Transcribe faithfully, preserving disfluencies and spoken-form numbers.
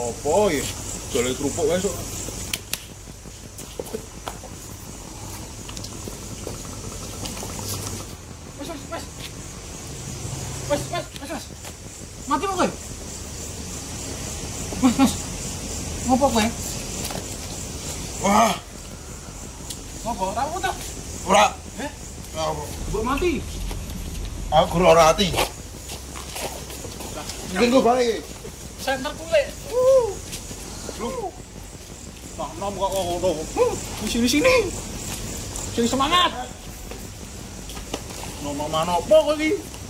Apa ya? Golek kerupuk wae sok. Wes wes wes. Wes wes wes wes. Mati mau kowe? Wes wes. Ngopo kowe? Wah, Ngopo? Tahu ta? ora. Eh? Apa? Mbok mati. Aku ora ati. Mungkin gua balik. Center kulit. Lu Nah, nom kok ngono. Di sini sini. Sing semangat. nomor mana apa kok iki?